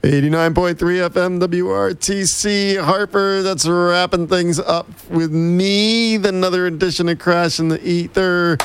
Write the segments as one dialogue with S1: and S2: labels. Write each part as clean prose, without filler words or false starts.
S1: 89.3 FM WRTC. Harper, that's wrapping things up with me. Another edition of Crash in the Ether.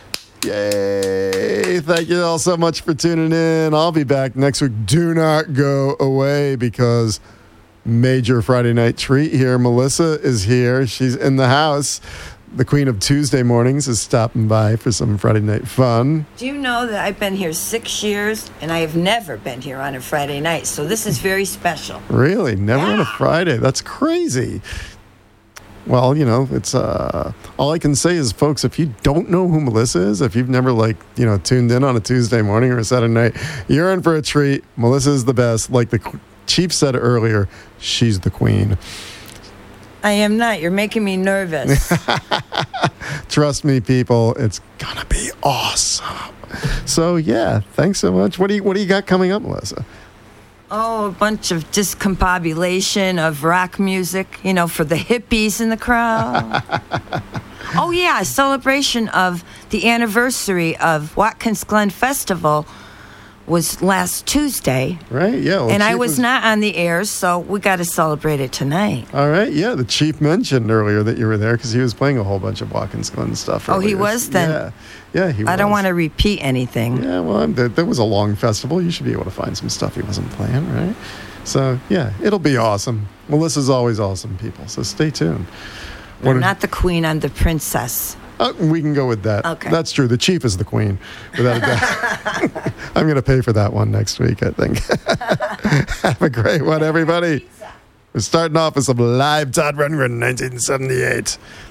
S1: Yay. Thank you all so much for tuning in. I'll be back next week. Do not go away because major Friday night treat here. Melissa is here. She's in the house. The Queen of Tuesday Mornings is stopping by for some Friday night fun.
S2: Do you know that I've been here 6 years and I have never been here on a Friday night? So this is very special.
S1: Really? Never on a Friday? That's crazy. Well, you know, it's all I can say is, folks, if you don't know who Melissa is, if you've never, tuned in on a Tuesday morning or a Saturday night, you're in for a treat. Melissa is the best. Like the Chief said earlier, she's the queen.
S2: I am not. You're making me nervous.
S1: Trust me, people. It's going to be awesome. So, yeah, thanks so much. What do you got coming up, Melissa?
S2: Oh, a bunch of discombobulation of rock music, for the hippies in the crowd. Oh, yeah, a celebration of the anniversary of Watkins Glen Festival was last Tuesday.
S1: Right, yeah. Well,
S2: and I was not on the air, so we got to celebrate it tonight.
S1: All right, yeah. The Chief mentioned earlier that you were there because he was playing a whole bunch of Watkins Glen stuff earlier.
S2: Oh, he was then?
S1: Yeah, he was.
S2: I don't want to repeat anything.
S1: Yeah, well, there was a long festival. You should be able to find some stuff he wasn't playing, right? So, yeah, it'll be awesome. Melissa's always awesome, people, so stay tuned.
S2: I'm not the queen, I'm the princess.
S1: We can go with that.
S2: Okay.
S1: That's true. The Chief is the queen, without a doubt. I'm going to pay for that one next week, I think. Have a great one, everybody. We're starting off with some live Todd Rundgren, 1978.